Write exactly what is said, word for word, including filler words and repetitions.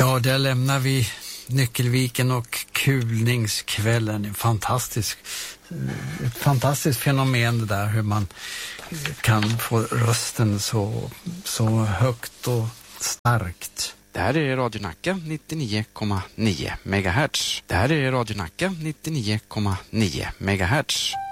Ja, där lämnar vi Nyckelviken och kulningskvällen. Fantastisk, ett fantastiskt fenomen det där, hur man kan få rösten så, så högt och starkt. Det här är Radio Nacka nittionio komma nio megahertz. Det här är Radio Nacka nittionio komma nio megahertz.